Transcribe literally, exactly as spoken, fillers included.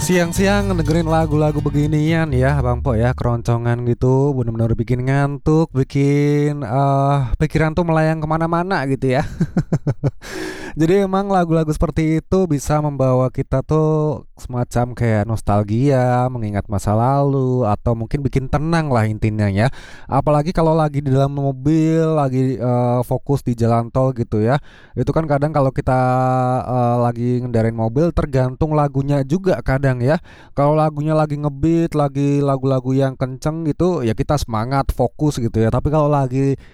Siang-siang dengerin lagu-lagu beginian ya Bang Po ya, keroncongan gitu, bener-bener bikin ngantuk, bikin eh pikiran tuh melayang kemana-mana gitu ya. Jadi emang lagu-lagu seperti itu bisa membawa kita tuh semacam kayak nostalgia, mengingat masa lalu, atau mungkin bikin tenang lah intinya ya. Apalagi kalau lagi di dalam mobil, lagi eh, fokus di jalan tol gitu ya. Itu kan kadang kalau kita eh, lagi ngendarin mobil tergantung lagunya juga kadang ya. Kalau lagunya lagi ngebeat, lagi lagu-lagu yang kenceng gitu ya kita semangat, fokus gitu ya. Tapi kalau lagi